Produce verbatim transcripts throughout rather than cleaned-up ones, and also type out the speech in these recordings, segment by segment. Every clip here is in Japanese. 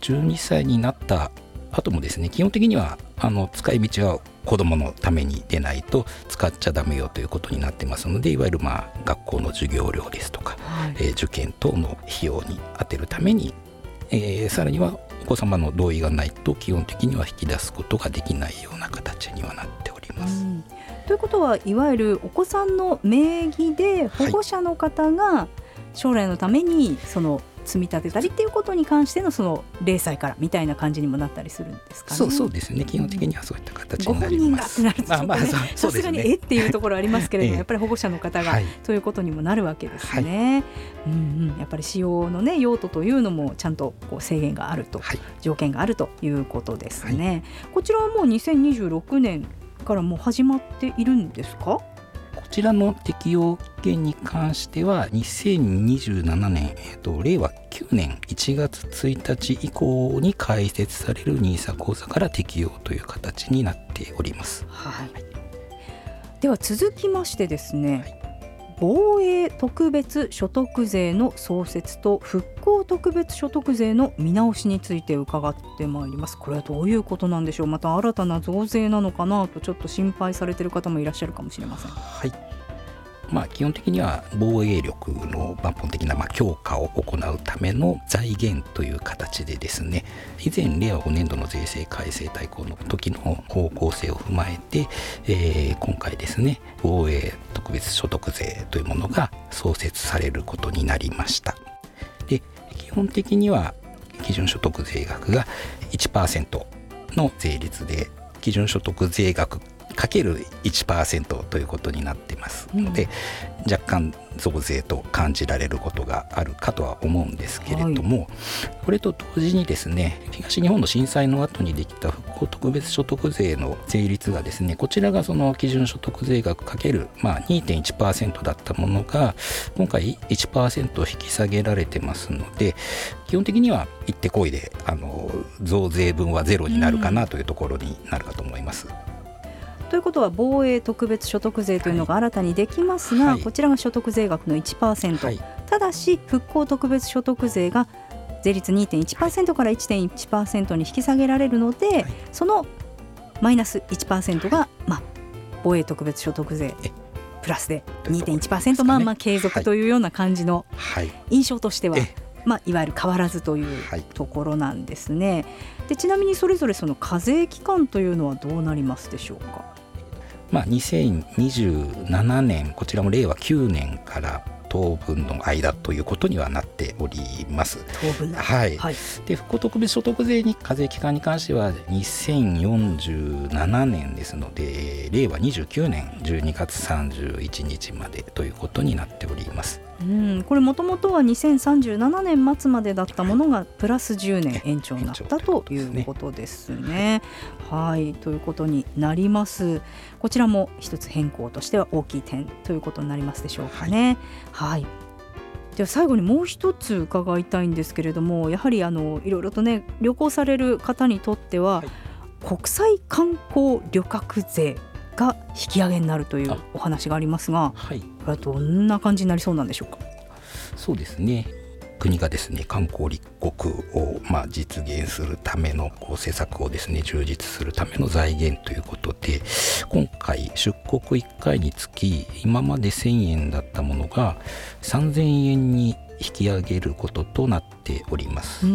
じゅうにさいになった後もですね、基本的にはあの使い道は子どものためにでないと使っちゃダメよということになってますので、いわゆるまあ学校の授業料ですとか、はい、えー、受験等の費用に充てるために、えー、さらにはお子様の同意がないと基本的には引き出すことができないような形にはなっております。うん、 ということはいわゆるお子さんの名義で保護者の方が将来のためにその積み立てたりっていうことに関してのそのゼロさいからみたいな感じにもなったりするんですかね。 そうそうですね、基本的にはそういった形になります。 ご本人がってなるとちょっとね、さすがにえっていうところありますけれども、ええ、やっぱり保護者の方が、はい、ということにもなるわけですね。はい、うんうん、やっぱり使用の、ね、用途というのもちゃんとこう制限があると、はい、条件があるということですね。はい、こちらはもうにせんにじゅうろくねんからもう始まっているんですか？ こちらの適用期限に関してはにせんにじゅうななねん、えーと、れいわきゅうねんいちがつついたち以降に開設されるニーサ口座から適用という形になっております。 はいはい、では続きましてですね、はい、防衛特別所得税の創設と復興特別所得税の見直しについて伺ってまいります。これはどういうことなんでしょう。また新たな増税なのかなとちょっと心配されている方もいらっしゃるかもしれません。 はい、まあ、基本的には防衛力の抜本的なまあ強化を行うための財源という形でですね、以前れいわごねんどの税制改正大綱の時の方向性を踏まえて、えー、今回ですね、防衛特別所得税というものが創設されることになりました。で、基本的には基準所得税額が いちパーセント の税率で、基準所得税額かける いちパーセント ということになってますので、うん、若干増税と感じられることがあるかとは思うんですけれども、はい、これと同時にですね、東日本の震災の後にできた復興特別所得税の税率がですね、こちらがその基準所得税額かける、まあ、にてんいちパーセント だったものが今回 いちパーセント 引き下げられてますので、基本的には行ってこいであの増税分はゼロになるかなというところになるかと思います。うん、 ということは防衛特別所得税というのが新たにできますが、はい、こちらが所得税額の いちパーセント、はい、ただし復興特別所得税が税率 にてんいちパーセント から いちてんいちパーセント に引き下げられるので、はい、そのマイナス いちパーセント が、はいまあ、防衛特別所得税プラスで にてんいちパーセント、まあまあ継続というような感じの印象としては、はいまあ、いわゆる変わらずというところなんですね。でちなみにそれぞれその課税期間というのはどうなりますでしょうか。 まあ、にせんにじゅうななねん、こちらもれいわきゅうねんから当分の間ということにはなっております。 当分のはい、はい、で復興特別所得税に課税期間に関してはにせんよんじゅうななねんですので、れいわにじゅうきゅうねんじゅうにがつさんじゅういちにちまでということになっております。 うん、これもともとはにせんさんじゅうななねん末までだったものがプラスじゅうねん延長になったということですね。はい、ということになります。こちらも一つ変更としては大きい点ということになりますでしょうかね。はい、はい、では最後にもう一つ伺いたいんですけれども、やはりあのいろいろとね旅行される方にとっては、はい、国際観光旅客税が引き上げになるというお話がありますが、はい、これはどんな感じになりそうなんでしょうか。 そうですね、国がですね観光立国をまあ実現するためのこう施策をですね充実するための財源ということで、今回出国いっかいにつき今までせんえんだったものがさんぜんえんに引き上げることとなっております。うん、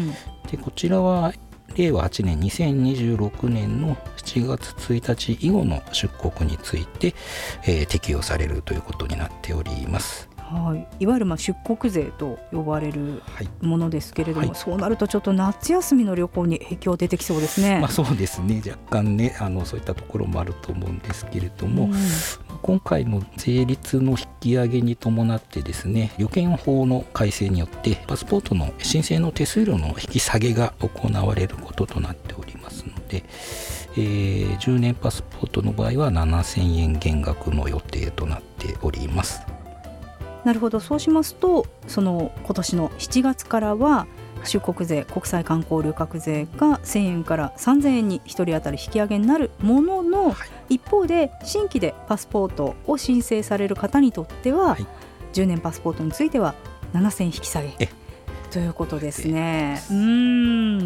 でこちらはれいわはちねんにせんにじゅうろくねんのしちがつついたち以後の出国について、えー、適用されるということになっております。 はい、いわゆるまあ出国税と呼ばれるものですけれども、はいはい、そうなるとちょっと夏休みの旅行に影響出てきそうですね。 まあ、そうですね、若干ねあのそういったところもあると思うんですけれども、うん、今回の税率の引き上げに伴ってですね、旅券法の改正によってパスポートの申請の手数料の引き下げが行われることとなっておりますので、えー、じゅうねんパスポートの場合はななせんえん減額の予定となっております。 なるほど、そうしますとその今年のしちがつからは出国税、国際観光旅客税がせんえんからさんぜんえんにひとり当たり引き上げになるものの、はい、一方で新規でパスポートを申請される方にとっては、はい、じゅうねんパスポートについてはななせんえん引き下げということですね。うーん